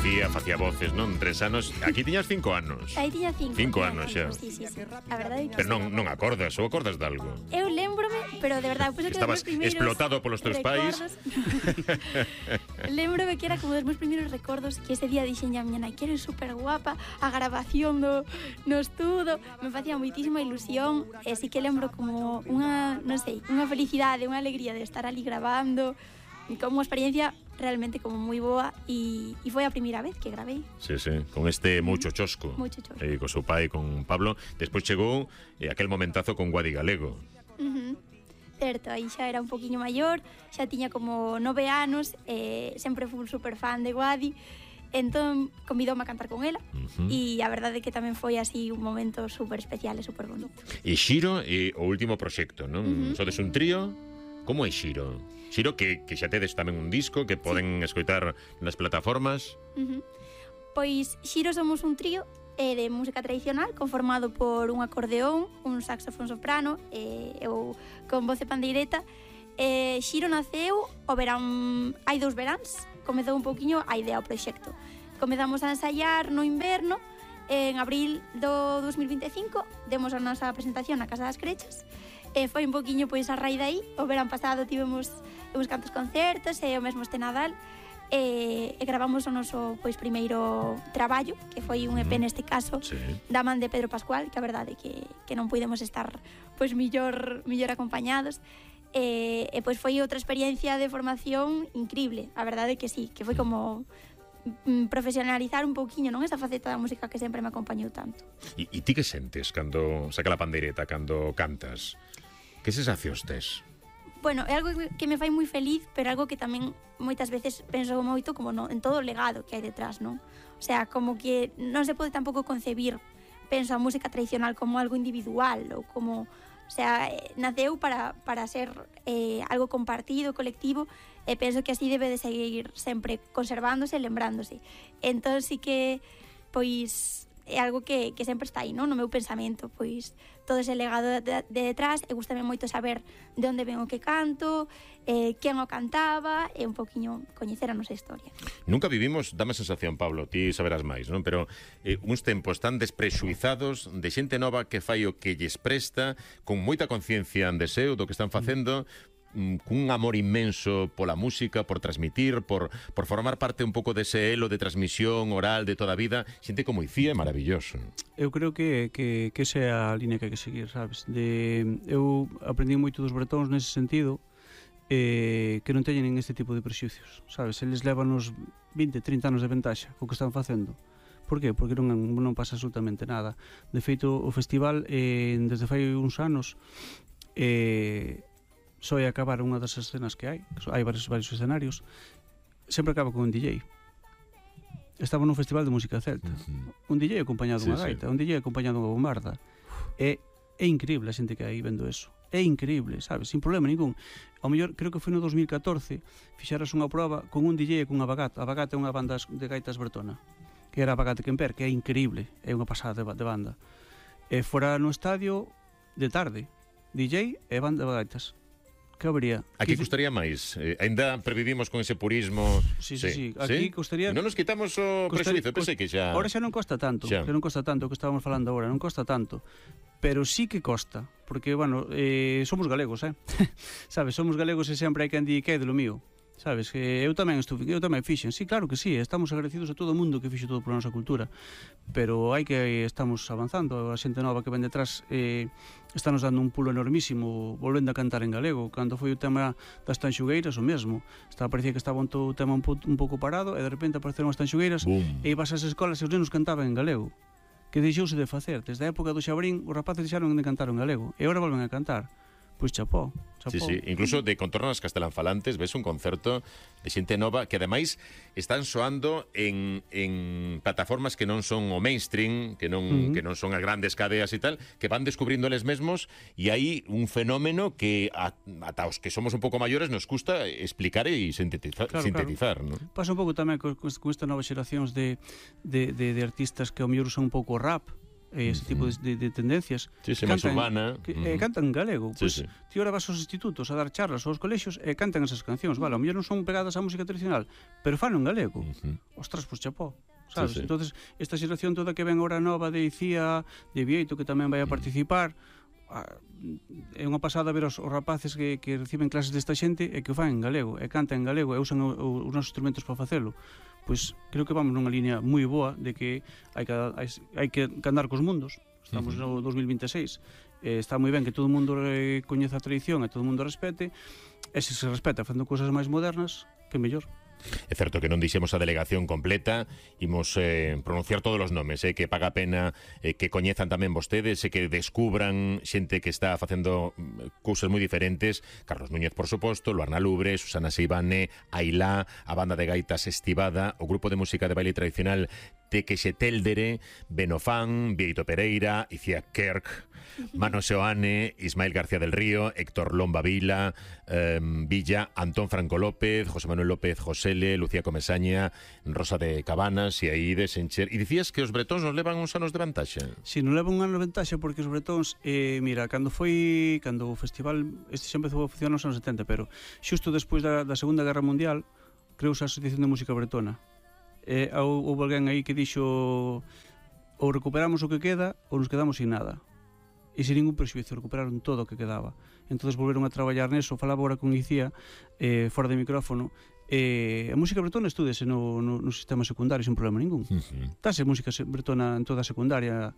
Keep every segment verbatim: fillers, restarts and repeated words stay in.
Icía facía voces, non? Tres anos. Aquí tiñas cinco anos. Aí tiña cinco. Cinco anos xa. Sí, sí, sí. A verdade é que Pero non, non acordas, ou acordas de algo? Eu lémbrome, pero de verdade, pois é que Estabas os meus primeiros explotado polos teus pais. Lémbrome que era como dos meus primeiros recordos, que ese día dixen a miña nai que eres super guapa, a grabación do no estudo, me facía moitísima ilusión, e si que lembro como unha, non sei, unha felicidade, unha alegría de estar ali grabando, como unha experiencia realmente como moi boa, e, e foi a primeira vez que gravei. Sí, sí, con este Mucho Chosco. Mucho Chosco. Eh, con seu pai, con Pablo. Despois chegou eh, aquel momentazo con Guadi Galego. Uh -huh. Certo, aí xa era un poquinho maior, xa tiña como nove anos, e sempre fui un super fan de Guadi, entón convidoume a cantar con ela, uh -huh. e a verdade é que tamén foi así un momento super especial e super bonito. E Xiro é o último proxecto, non? Uh -huh. Sodes un trío? Como é Xiro? Xiro, que, que xa tedes tamén un disco que poden sí. escoitar nas plataformas. Uh -huh. Pois Xiro somos un trío eh, de música tradicional conformado por un acordeón, un saxofón soprano e eh, eu con voz e pandeireta. Eh, Xiro naceu o verán, hai dous veráns, comezou un pouquiño a idea ao proxecto. Comezamos a ensaiar no inverno, en abril do dos mil vinte e cinco demos a nosa presentación na Casa das Crechas. E foi un poquinho pois a raíz dai. O verán pasado tivemos uns cantos concertos e o mesmo este Nadal, e, e gravamos o noso pois primeiro traballo, que foi un E P neste caso, sí. da man de Pedro Pascual, que a verdade é que, que non pudemos estar pois millor, millor acompañados. E, e pois foi outra experiencia de formación increíble, a verdade é que sí, que foi como profesionalizar un pouquiño, non, esa faceta da música que sempre me acompañou tanto. E, e ti que sentes cando saca a pandeireta, cando cantas? Que sensacións tes? Bueno, é algo que me fai moi feliz, pero algo que tamén moitas veces penso moito como no, en todo o legado que hai detrás, non? O sea, como que non se pode tampouco concebir, penso, a música tradicional como algo individual ou como... O sea, naceu para, para ser eh, algo compartido, colectivo, e penso que así debe de seguir sempre conservándose e lembrándose. Entón, sí que, pois, é algo que, que sempre está aí, non? No meu pensamento, pois, todo ese legado de, de detrás, e gustame moito saber de onde ven o que canto, eh, quen o cantaba, e un poquinho coñecer a nosa historia. Nunca vivimos, dame a sensación, Pablo, ti saberás máis, non? Pero eh, uns tempos tan desprexuizados de xente nova que fai o que lles presta, con moita conciencia en deseo do que están facendo, cun amor inmenso pola música, por transmitir, por, por formar parte un pouco dese elo de transmisión oral de toda a vida. Xente como Icía é maravilloso. Eu creo que, que, que esa é a línea que hai que seguir, sabes? De, eu aprendi moito dos bretóns nese sentido, eh, que non teñen este tipo de prexuicios, sabes? Eles levan uns vinte, trinta anos de ventaxa co que están facendo. Por qué? Porque non, non pasa absolutamente nada. De feito, o festival, eh, desde fai uns anos, eh, só é acabar unha das escenas que hai, hai varios, varios escenarios, sempre acaba con un D J. Estaba nun festival de música celta, uh-huh. un D J acompañado dunha sí, gaita, sí. un D J acompañado dunha bombarda. É, é increíble a xente que hai vendo eso. É increíble, sabes, sin problema ningún. Ao mellor, creo que foi no dos mil catorce, fixeras unha prova con un D J e con unha Bagat. A Bagat é unha banda de gaitas bretona, que era a Bagat de Quemper, que é increíble, é unha pasada de, de banda. E fora no estadio de tarde, D J e banda de gaitas. Que habría? Aquí custaría máis. Eh, ainda previvimos con ese purismo. Sí, sí, sí. Aquí ¿Sí? custaría. Non nos quitamos o presuizo, pensei que xa. Ahora xa non costa tanto, xa. xa non costa tanto o que estábamos falando agora, non costa tanto. Pero sí que costa, porque bueno, eh, somos galegos, eh. Sabes, somos galegos e sempre hai quen di que é de lo mío. Sabes, que eu tamén estuve, eu tamén fixen. Sí, claro que sí, estamos agradecidos a todo o mundo que fixe todo pola nosa cultura. Pero hai que estamos avanzando, a xente nova que ven detrás eh, está nos dando un pulo enormísimo, volvendo a cantar en galego. Cando foi o tema das tanxugueiras, o mesmo. Estaba, parecía que estaba un, todo, o tema un, un pouco parado e de repente apareceron as tanxugueiras. Boom. E ibas ás escolas e os nenos cantaban en galego. Que deixouse de facer. Desde a época do Xabrín, os rapaces deixaron de cantar en galego e agora volven a cantar. Pois chapó, chapó. Sí, sí, incluso de contornas castelanfalantes ves un concerto de xente nova que ademais están soando en, en plataformas que non son o mainstream, que non, uh -huh. que non son as grandes cadeas e tal, que van descubrindo eles mesmos, e hai un fenómeno que a, ata os que somos un pouco maiores nos custa explicar e sintetizar, claro, sintetizar, claro. ¿No? Pasa un pouco tamén con, con estas novas xeracións de, de, de, de artistas que ao mellor usan un pouco rap, e ese tipo de, de, de tendencias. Sí, sí, máis urbana. Que, eh, cantan en galego. Sí, Pois, sí. ti ahora vas aos institutos a dar charlas aos colexios e cantan esas cancións. Vale, ao mellor non son pegadas á música tradicional, pero fan en galego. Uh-huh. Ostras, pois chapó. Sabes? Sí, sí. Entonces, esta xeración toda que ven ahora nova de Icía, de Vieito, que tamén vai a participar, é unha pasada ver os, os rapaces que, que reciben clases desta xente e que o fan en galego, e cantan en galego e usan o, o, os nosos instrumentos para facelo. Pois creo que vamos nunha línea moi boa de que hai que, hai, hai que andar cos mundos. Estamos uh-huh. no dos mil vinte e seis. Eh, está moi ben que todo o mundo eh, coñeza a tradición e todo o mundo respete, e se se respeta facendo cousas máis modernas, que mellor. É certo que non dixemos a delegación completa, imos eh, pronunciar todos os nomes, eh, que paga a pena eh, que coñezan tamén vostedes e que descubran xente que está facendo cousas moi diferentes. Carlos Núñez, por suposto, Luarna Lubre, Susana Seivane, Ailá, a banda de gaitas Estivada, o grupo de música de baile tradicional Tequexe Téldere, Benofán, Vieito Pereira, Icía Kerk, Mano Seoane, Ismael García del Río, Héctor Lomba Vila, eh, Villa, Antón Franco López, José Manuel López Josele, Lucía Comesaña, Rosa de Cabanas e aí de Sencher. E dicías que os bretóns nos levan uns anos de vantaxe. Si, non levan un ano de vantaxe porque os bretóns, eh, mira, cando foi, cando o festival, este xa empezou a funcionar nos anos setenta, pero xusto despois da, da Segunda Guerra Mundial, creouse a Asociación de Música Bretona. Eh, houve alguén aí que dixo ou recuperamos o que queda ou nos quedamos sin nada. E sin ningún prexuizo, recuperaron todo o que quedaba. Entonces volveron a traballar neso, falaba agora con Icía, eh, fora de micrófono, eh, a música bretona estúdese no, no, no sistema secundario sin problema ningún. Uh-huh. Tase música bretona en toda a secundaria,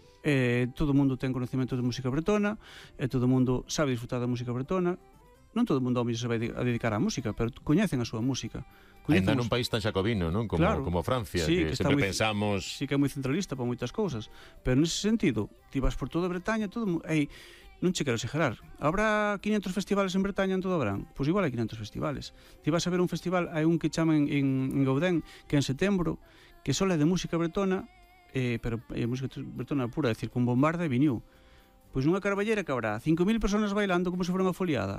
eh, todo o mundo ten conocimento de música bretona, e todo o mundo sabe disfrutar da música bretona. Non todo o mundo se vai a dedicar á música, pero coñecen a súa música. Ainda nun país tan xacobino, non? Como, claro, como Francia, sí, que, que sempre moi, pensamos... Sí, que é moi centralista para moitas cousas. Pero nese sentido, ti vas por toda Bretaña, todo... Ei, non che quero exagerar. Habrá quinientos festivales en Bretaña en todo o verán? Pois igual hai quinientos festivales. Ti vas a ver un festival, hai un que chaman en, en Gaudén, que en setembro, que só é de música bretona, eh, pero é música bretona pura, é dicir, con bombarda e viniu. Pois nunha carballera que habrá cinco mil personas bailando como se fora unha foliada.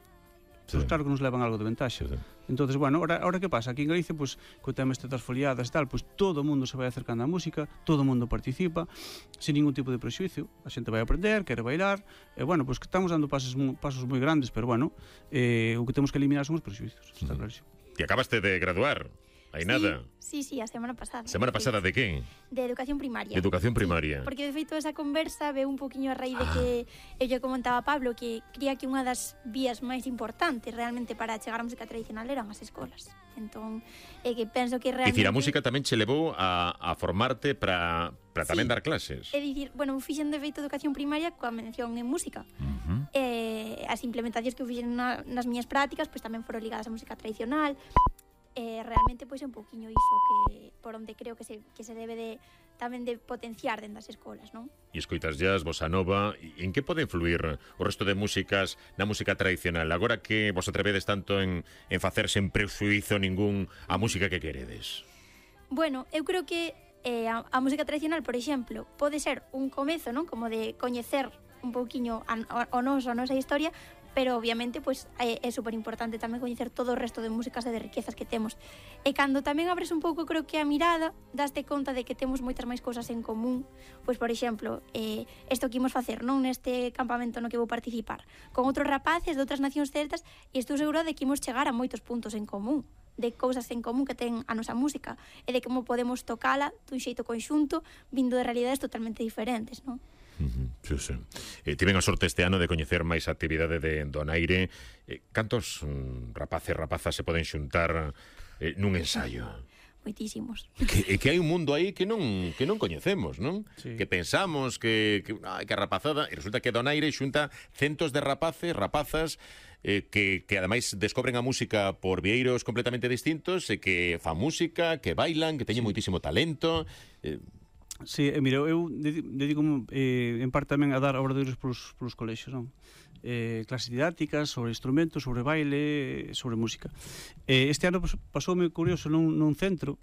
Sí. Pues claro que nos levan algo de ventaxa. Sí. Entonces, bueno, ahora, ahora que pasa? Aquí en Galicia, pues, co tema este das foliadas e tal, pues todo o mundo se vai acercando á música, todo o mundo participa, sin ningún tipo de prexuicio. A xente vai aprender, quere bailar, e bueno, pues que estamos dando pasos, pasos moi grandes, pero bueno, eh, o que temos que eliminar son os prexuicios, está mm. clarísimo. E acabaste de graduar. Hai sí, nada. Sí, sí, a semana pasada. Semana pasada de que? De educación primaria. De educación primaria. Sí, porque de feito esa conversa veu un poquinho a raíz de que ah. eu lle comentaba a Pablo que cría que unha das vías máis importantes realmente para chegar á música tradicional eran as escolas. Entón, é que penso que realmente... E dicir, a música tamén che levou a, a formarte para para sí. tamén dar clases. É dicir, bueno, fixen de feito educación primaria coa mención en música. Uh-huh. E as implementacións que eu fixen na, nas miñas prácticas pois tamén foron ligadas á música tradicional. Eh, realmente pois é un pouquiño iso que por onde creo que se, que se debe de tamén de potenciar dentro das escolas, non? E escoitas jazz, bossa nova, en que pode influir o resto de músicas na música tradicional? Agora que vos atrevedes tanto en, en facer sen prexuízo ningún a música que queredes? Bueno, eu creo que eh, a, a música tradicional, por exemplo, pode ser un comezo, non? Como de coñecer un pouquiño a, a, o noso, a nosa historia, pero obviamente pues, é, é super importante tamén coñecer todo o resto de músicas e de riquezas que temos. E cando tamén abres un pouco, creo que a mirada, daste conta de que temos moitas máis cousas en común. Pois, por exemplo, eh, isto que imos facer, non neste campamento no que vou participar, con outros rapaces de outras nacións celtas, e estou segura de que imos chegar a moitos puntos en común, de cousas en común que ten a nosa música, e de como podemos tocala dun xeito conxunto, vindo de realidades totalmente diferentes, non? Uh-huh, sí, sí. Eh, tiven a sorte este ano de coñecer máis a actividade de Donaire. Eh, cantos mm, rapaces e rapazas se poden xuntar eh, nun ensaio? Moitísimos. Que, e que hai un mundo aí que non que non coñecemos, non? Sí. Que pensamos que, que, ay, que a rapazada, e resulta que Donaire xunta centos de rapaces, rapazas, eh, que, que ademais descobren a música por vieiros completamente distintos, e que fan música, que bailan, que teñen sí. moitísimo talento. Eh, Sí, eh, mira, eu dedico eh, en parte tamén a dar obradoiros polos, polos colexios, non? Eh, clases didácticas sobre instrumentos, sobre baile, sobre música. Eh, este ano pasoume curioso nun, nun centro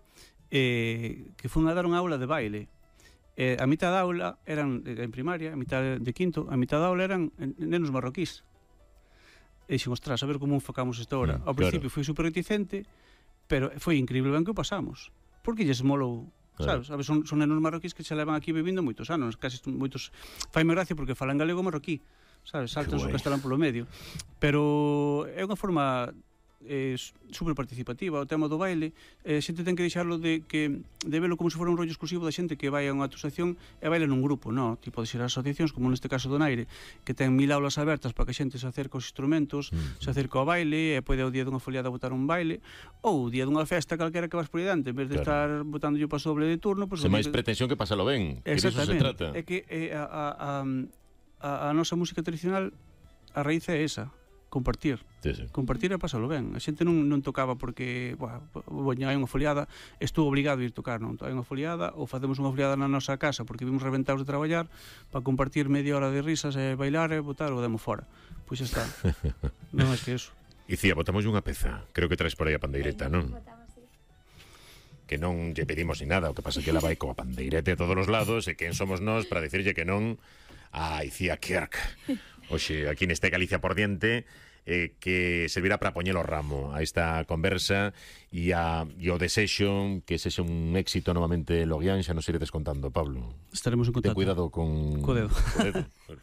eh, que fun a dar unha aula de baile. Eh, a mitad da aula eran en primaria, a mitad de quinto, a mitad da aula eran nenos marroquís. E dixen, ostras, a ver como enfocamos esta hora. Ao principio claro. Foi super reticente, pero foi increíble ben que o pasamos. Porque lles molou sabes? Sabes, son, son nenos marroquíes que se levan aquí vivindo moitos anos, casi moitos, faime gracia porque falan galego marroquí, sabes, saltan o castelán polo medio, pero é unha forma eh, super participativa. O tema do baile, eh, xente ten que deixarlo de que de velo como se fora un rollo exclusivo da xente que vai a unha asociación e baila nun grupo, no, tipo de ser asociacións como neste caso do Naire, que ten mil aulas abertas para que a xente se acerque aos instrumentos, mm. se acerque ao baile e pode ao día dunha foliada botar un baile ou o día dunha festa calquera que vas por diante, en vez de claro. estar botando yo paso doble de turno, pues, se máis que... pretensión que pasalo ben, que diso se trata. É que eh, a, a, a, a nosa música tradicional a raíz é esa, compartir. Sí, sí. Compartir e pasalo ben. A xente non, non tocaba porque, buah, hai unha foliada, estou obligado a ir tocar, non? Hai unha foliada, ou facemos unha foliada na nosa casa porque vimos reventados de traballar para compartir media hora de risas e bailar e botar o demo fora. Pois xa está. Non é que eso. Icía, botamos unha peza. Creo que traes por aí a pandeireta, non? Que non lle pedimos ni nada, o que pasa é que ela vai coa pandeirete a todos os lados e quen somos nós para dicirlle que non a Icía Kirk. Oxe, aquí neste Galicia por diante, eh, que servirá para poñer o ramo a esta conversa e, a, e o desexo que sexa un éxito novamente Loguián, xa nos iredes contando, Pablo. Estaremos en contacto. Ten cuidado con... Co dedo. Co dedo.